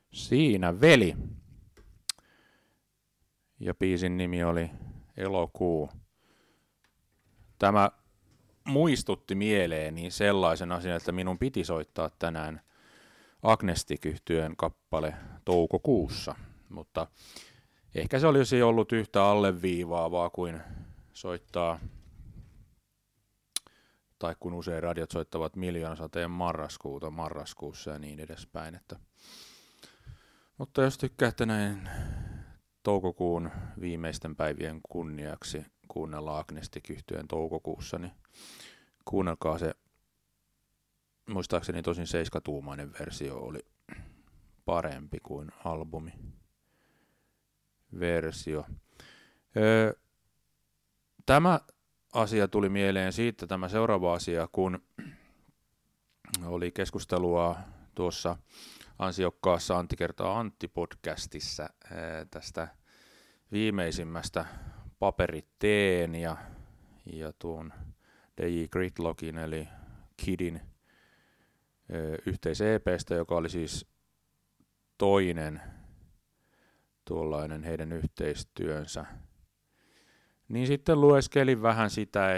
Siinä veli. Ja biisin nimi oli Elokuu. Tämä muistutti mieleeni sellaisen asian, että minun piti soittaa tänään Agnestic-yhtyeen kappale toukokuussa, mutta ehkä se olisi ollut yhtä alleviivaavaa kuin soittaa, tai kun usein radiot soittavat Miljoonasateen marraskuussa ja niin edespäin. Mutta jos tykkäätte näin toukokuun viimeisten päivien kunniaksi kuunnella Agnestic-yhtyeen toukokuussa, niin kuunnelkaa se. Muistaakseni tosin 7-tuumainen versio oli parempi kuin albumiversio. Tämä asia tuli mieleen siitä, tämä seuraava asia, kun oli keskustelua tuossa ansiokkaassa Antti kertaa Antti-podcastissa tästä viimeisimmästä Paperiteen ja tuon DJ Gritlockin eli Kidin yhteis-EP:stä, joka oli siis toinen tuollainen heidän yhteistyönsä. Niin sitten lueskelin vähän sitä,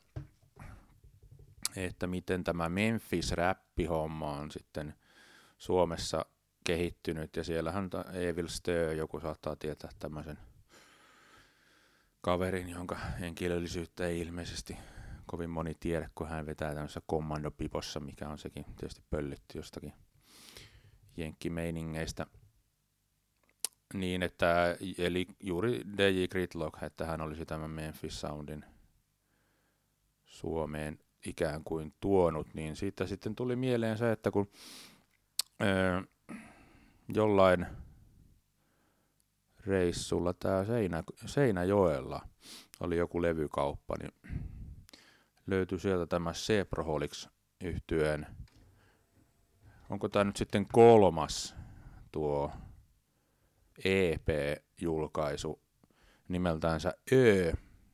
että miten tämä Memphis-räppihomma on sitten Suomessa kehittynyt, ja siellähän Evil Stö, joku saattaa tietää tämmöisen kaverin, jonka henkilöllisyyttä ei ilmeisesti kovin moni tiedä, kun hän vetää tämmöisessä kommandopipossa, mikä on sekin tietysti pöllitty jostakin jenkkimeiningeistä. Niin, että eli juuri DJ Gridlock, että hän olisi tämän Memphis Soundin Suomeen ikään kuin tuonut, niin siitä sitten tuli mieleen se, että kun jollain reissulla tää Seinäjoella oli joku levykauppa, niin löytyi sieltä tämä Seproholics-yhtyeen. Onko tämä nyt sitten 3. tuo EP-julkaisu nimeltäänsä Ö.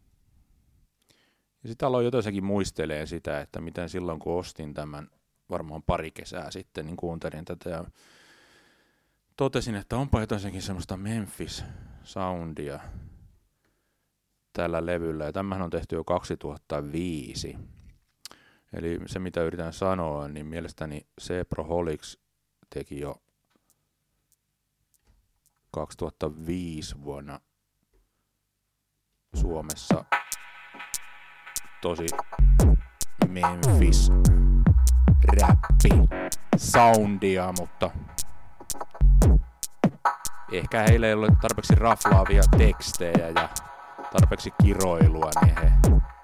Ja sitten aloin jotenkin muistelee sitä, että miten silloin kun ostin tämän varmaan pari kesää sitten, niin kuuntelin tätä ja totesin, että onpa jotenkin semmoista Memphis-soundia tällä levyllä. Ja tämähän on tehty jo 2005. Eli se mitä yritän sanoa, niin mielestäni Seproholics teki jo 2005 vuonna Suomessa tosi Memphis räppi soundia, mutta ehkä heillä ei ole tarpeeksi raflaavia tekstejä ja tarpeeksi kiroilua, niin he